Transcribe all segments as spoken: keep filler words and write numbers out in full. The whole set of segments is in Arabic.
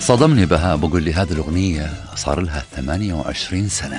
صدمني بهاء، بقول لي هذه الأغنية صار لها ثمانية وعشرين سنة.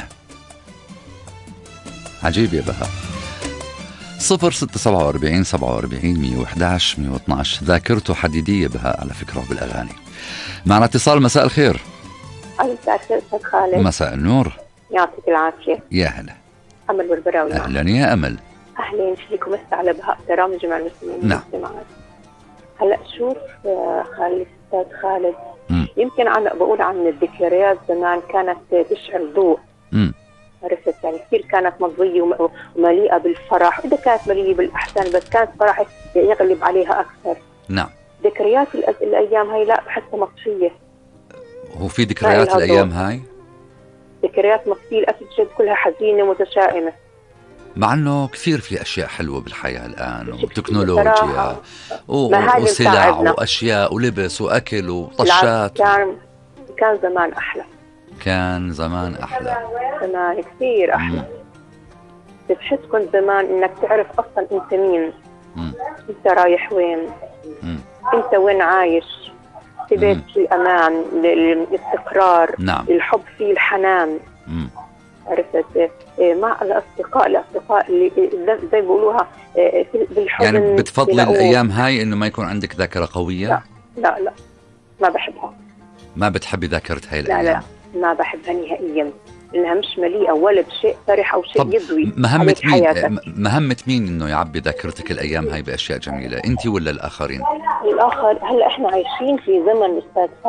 عجيب يا بهاء. صفر ستة سبعة وأربعين سبعة وأربعين مية وإحداش مية واثناش. ذاكرته حديدية بهاء على فكرة بالأغاني. معنا اتصال. مساء الخير. مساء الخير أستاذ خالد. مساء النور. يعطيك العافية. يا هلا. أمل والبراوي. أهلا يا أمل. أهلين فيكم. مسا على بهاء برامج جمع المسلمين. نعم. هلا شوف خالد أستاذ خالد، م. يمكن أنا بقول عن الذكريات زمان كانت تشعل ضوء. م. عرفت يعني كثير كانت مضية ومليئة بالفرح، وإذا كانت مليئة بالأحزان بس كانت فرح يغلب عليها أكثر. نعم. ذكريات الأيام هاي لا بحسها مطفية. هو في ذكريات الأيام هاي؟ ذكريات مطفية للأسف، كلها حزينة متشائمة. مع أنه كثير في أشياء حلوة بالحياة الآن، وتكنولوجيا وسلع وأشياء ولبس وأكل وطشات. كان كان زمان أحلى. كان زمان أحلى. زمان كثير أحلى. بتحس كنت زمان إنك تعرف أصلا أنت مين. مم. أنت رايح وين. مم. أنت وين عايش. في بيت في الأمان، الاستقرار. نعم. الحب فيه الحنان. مم. عرفت مع الأصدقاء الأصدقاء اللي زي بيقولوها بالحب. يعني بتفضل الأيام هاي إنه ما يكون عندك ذاكرة قوية؟ لا لا لا ما بحبها. ما بتحبي ذاكرة هاي الأيام؟ لا لا ما بحبها نهائيا، إنها مش مليئة ولا بشيء فرح أو شيء يضوي مهمة مين حياتك. مهمة مين إنه يعبي ذاكرتك الأيام هاي بأشياء جميلة؟ أنت ولا الآخرين؟ الآخر. هلا إحنا عايشين في زمن أستاذ